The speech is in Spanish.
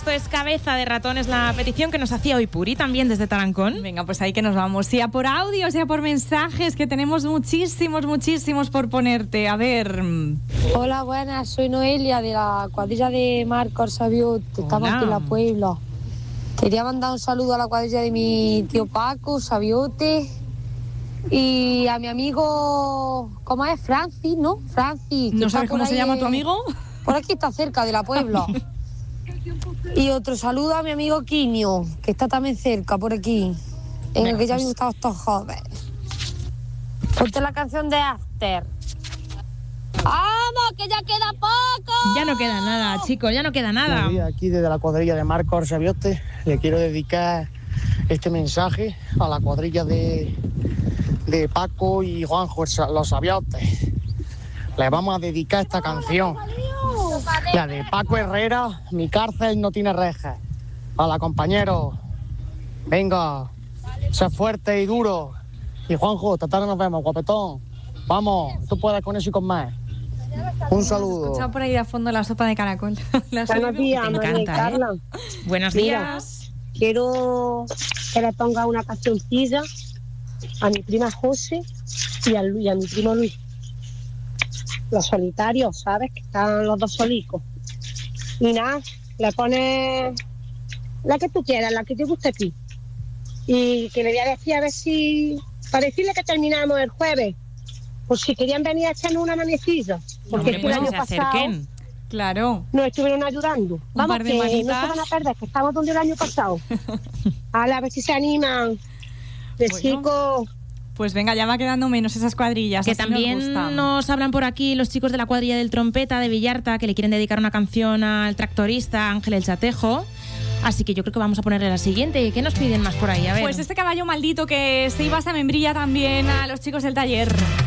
Esto es Cabeza de Ratón, es la petición que nos hacía hoy Puri, también desde Tarancón. Venga, pues ahí que nos vamos. Sea por audio, sea por mensajes, que tenemos muchísimos por ponerte. A ver. Hola, buenas, soy Noelia de la cuadrilla de Marcos Sabiot. Estamos aquí en la Puebla. Quería mandar un saludo a la cuadrilla de mi tío Paco Sabiote y a mi amigo, ¿cómo es? Francis, ¿no? Francis. ¿No sabes cómo se llama tu amigo? Por aquí está cerca de la Puebla. Y otro saludo a mi amigo Quinio, que está también cerca, por aquí, en el que ya me gustaba estos jóvenes. Ponte la canción de After. ¡Vamos, que ya queda poco! Ya no queda nada, chicos, ya no queda nada. Aquí desde la cuadrilla de Marcos Sabiote le quiero dedicar este mensaje a la cuadrilla de Paco y Juanjo, los Sabiotes. Les vamos a dedicar esta canción. La de Paco Herrera, Mi cárcel no tiene rejas. Hola, compañeros. Venga, sé fuerte y duro. Y Juanjo, esta tarde nos vemos, guapetón. Vamos, tú puedes con eso y con más. Un saludo. Escuchado por ahí de fondo la sopa de caracol. Buenos días, me encanta, Carla. Buenos días. Quiero que le ponga una cancioncilla a mi prima José y a mi primo Luis. Los solitarios, ¿sabes? Que están los dos solicos. Y nada, le pones la que tú quieras, la que te guste a ti. Y que le voy a decir a ver si... Para decirle que terminamos el jueves. Por si querían venir a echarnos una manecilla. Porque Hombre, el año se acerquen. pasado Claro. nos estuvieron ayudando. Vamos, par de que manitas. no se van a perder, que estamos donde el año pasado. A ver si se animan. Chicos... Pues venga, ya va quedando menos esas cuadrillas. Que así también nos hablan por aquí los chicos de la cuadrilla del Trompeta de Villarta, que le quieren dedicar una canción al tractorista Ángel el Chatejo. Así que yo creo que vamos a ponerle la siguiente. ¿Qué nos piden más por ahí? A ver. Pues este caballo maldito que se iba hasta Membrilla también a los chicos del taller.